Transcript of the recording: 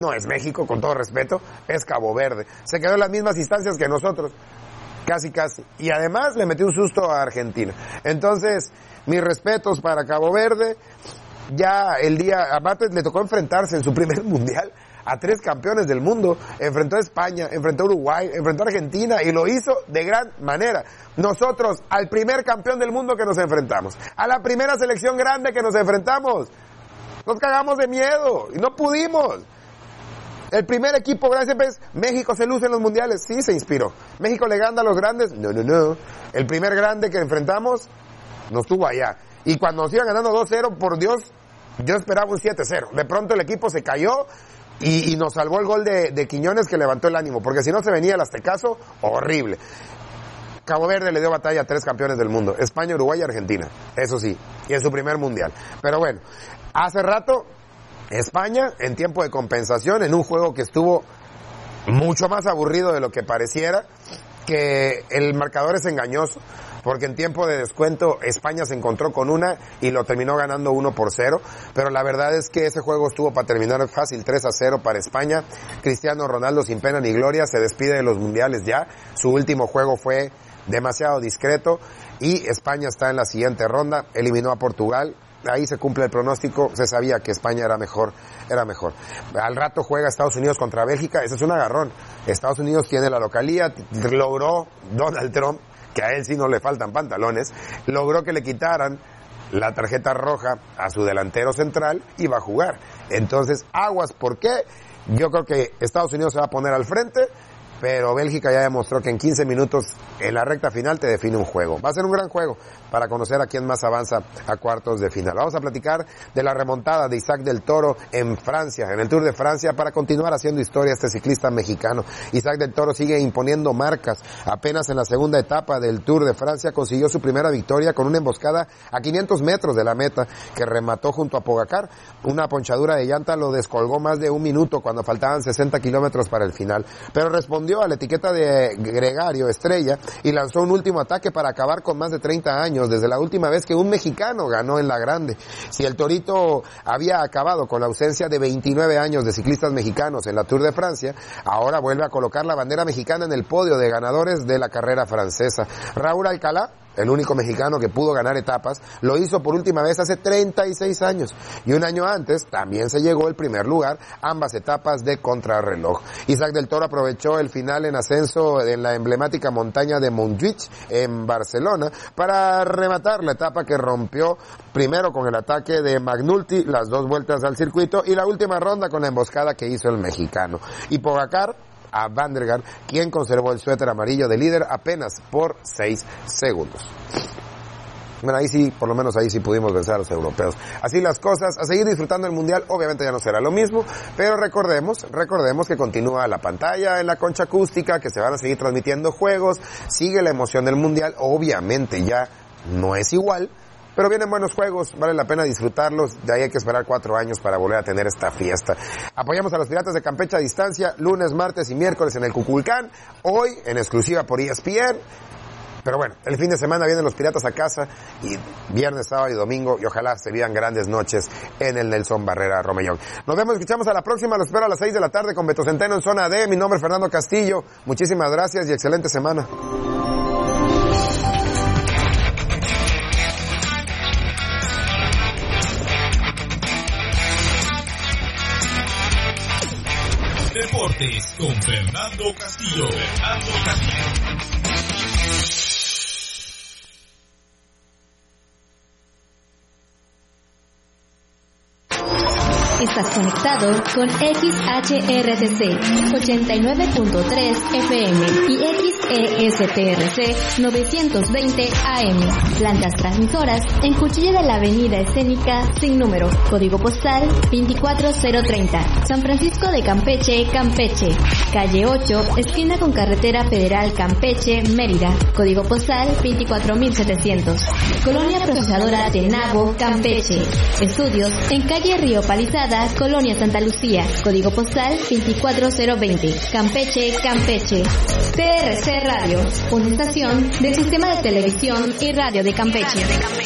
No es México, con todo respeto, es Cabo Verde. Se quedó en las mismas instancias que nosotros, casi. Y además le metió un susto a Argentina. Entonces, mis respetos para Cabo Verde. Ya el día, aparte le tocó enfrentarse en su primer mundial a 3 campeones del mundo. Enfrentó a España, enfrentó a Uruguay, enfrentó a Argentina y lo hizo de gran manera. Nosotros, al primer campeón del mundo que nos enfrentamos, a la primera selección grande que nos enfrentamos, nos cagamos de miedo y no pudimos. El primer equipo grande siempre es México se luce en los mundiales. Sí, se inspiró. México le gana a los grandes. No. El primer grande que enfrentamos nos tuvo allá. Y cuando nos iban ganando 2-0, por Dios, yo esperaba un 7-0. De pronto el equipo se cayó y nos salvó el gol de Quiñones, que levantó el ánimo. Porque si no se venía el aztecaso, horrible. Cabo Verde le dio batalla a 3 campeones del mundo. España, Uruguay y Argentina. Eso sí. Y en su primer mundial. Pero bueno, hace rato España, en tiempo de compensación, en un juego que estuvo mucho más aburrido de lo que pareciera, que el marcador es engañoso, porque en tiempo de descuento España se encontró con una y lo terminó ganando 1-0, pero la verdad es que ese juego estuvo para terminar fácil, 3-0 para España. Cristiano Ronaldo, sin pena ni gloria, se despide de los mundiales ya. Su último juego fue demasiado discreto y España está en la siguiente ronda, eliminó a Portugal. Ahí se cumple el pronóstico, se sabía que España era mejor. Al rato juega Estados Unidos contra Bélgica, ese es un agarrón. Estados Unidos tiene la localía, logró Donald Trump, que a él sí no le faltan pantalones, logró que le quitaran la tarjeta roja a su delantero central y va a jugar. Entonces, aguas, ¿por qué? Yo creo que Estados Unidos se va a poner al frente, pero Bélgica ya demostró que en 15 minutos en la recta final te define un juego. Va a ser un gran juego para conocer a quién más avanza a cuartos de final. Vamos a platicar de la remontada de Isaac del Toro en Francia, en el Tour de Francia, para continuar haciendo historia este ciclista mexicano. Isaac del Toro sigue imponiendo marcas. Apenas en la segunda etapa del Tour de Francia consiguió su primera victoria con una emboscada a 500 metros de la meta que remató junto a Pogacar. Una ponchadura de llanta lo descolgó más de un minuto cuando faltaban 60 kilómetros para el final. Pero respondió a la etiqueta de Gregario Estrella y lanzó un último ataque para acabar con más de 30 años desde la última vez que un mexicano ganó en la Grande. Si el Torito había acabado con la ausencia de 29 años de ciclistas mexicanos en la Tour de Francia, ahora vuelve a colocar la bandera mexicana en el podio de ganadores de la carrera francesa. Raúl Alcalá, el único mexicano que pudo ganar etapas, lo hizo por última vez hace 36 años. Y un año antes también se llegó el primer lugar, ambas etapas de contrarreloj. Isaac del Toro aprovechó el final en ascenso en la emblemática montaña de Montjuïc en Barcelona para rematar la etapa que rompió primero con el ataque de Magnulti, las 2 vueltas al circuito y la última ronda con la emboscada que hizo el mexicano. Y Pogacar a Van der Garde, quien conservó el suéter amarillo de líder apenas por 6 segundos. Bueno, ahí sí, por lo menos ahí sí pudimos vencer a los europeos. Así las cosas, a seguir disfrutando el Mundial, obviamente ya no será lo mismo, pero recordemos que continúa la pantalla en la concha acústica, que se van a seguir transmitiendo juegos, sigue la emoción del Mundial, obviamente ya no es igual, pero vienen buenos juegos, vale la pena disfrutarlos, de ahí hay que esperar 4 años para volver a tener esta fiesta. Apoyamos a los Piratas de Campeche a distancia, lunes, martes y miércoles en el Cuculcán, hoy en exclusiva por ESPN, pero bueno, el fin de semana vienen los Piratas a casa, y viernes, sábado y domingo, y ojalá se vean grandes noches en el Nelson Barrera Romellón. Nos vemos, escuchamos a la próxima, los espero a las 6 de la tarde con Beto Centeno en Zona D, mi nombre es Fernando Castillo, muchísimas gracias y excelente semana. Deportes con Fernando Castillo. Estás conectado con XHRTC 89.3 FM y XESTRC 920 AM. Plantas transmisoras en Cuchilla de la Avenida Escénica sin número. Código postal 24030. San Francisco de Campeche, Campeche. Calle 8, esquina con Carretera Federal Campeche, Mérida. Código postal 24700. Colonia Procesadora de Nabo, Campeche. Estudios en calle Río Palizada, Colonia Santa Lucía, código postal 24020, Campeche, Campeche. TRC Radio, una estación del Sistema de Televisión y Radio de Campeche.